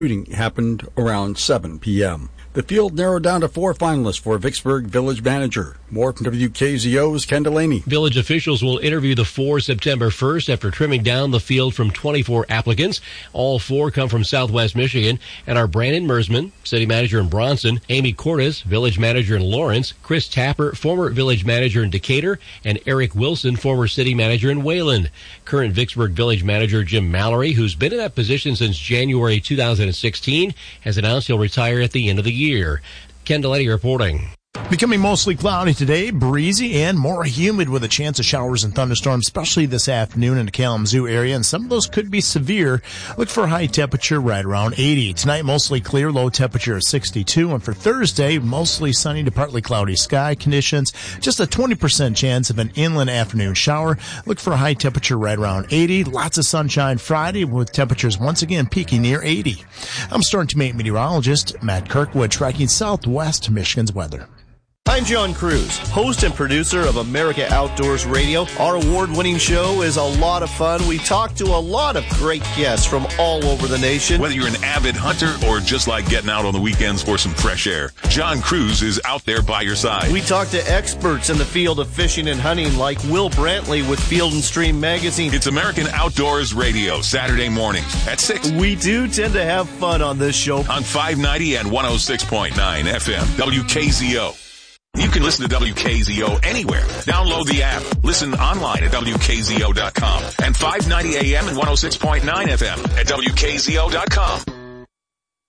Shooting happened around 7 p.m. The field narrowed down to 4 finalists for Vicksburg Village Manager. More from WKZO's Ken Delaney. Village officials will interview the 4 September 1st after trimming down the field from 24 applicants. All 4 come from Southwest Michigan and are Brandon Mersman, City Manager in Bronson, Amy Cordes, Village Manager in Lawrence, Chris Tapper, former Village Manager in Decatur, and Eric Wilson, former City Manager in Wayland. Current Vicksburg Village Manager Jim Mallory, who's been in that position since January 2016, has announced he'll retire at the end of the year. Ken Delaney reporting. Becoming mostly cloudy today, breezy and more humid with a chance of showers and thunderstorms, especially this afternoon in the Kalamazoo area, and some of those could be severe. Look for a high temperature right around 80. Tonight, mostly clear, low temperature of 62. And for Thursday, mostly sunny to partly cloudy sky conditions. Just a 20% chance of an inland afternoon shower. Look for a high temperature right around 80. Lots of sunshine Friday with temperatures once again peaking near 80. I'm Storm Team 8 meteorologist Matt Kirkwood, tracking Southwest Michigan's weather. I'm John Cruz, host and producer of America Outdoors Radio. Our award-winning show is a lot of fun. We talk to a lot of great guests from all over the nation. Whether you're an avid hunter or just like getting out on the weekends for some fresh air, John Cruz is out there by your side. We talk to experts in the field of fishing and hunting like Will Brantley with Field and Stream Magazine. It's American Outdoors Radio, Saturday mornings at 6. We do tend to have fun on this show. On 590 and 106.9 FM, WKZO. You can listen to WKZO anywhere. Download the app. Listen online at WKZO.com and 590 AM and 106.9 FM at WKZO.com.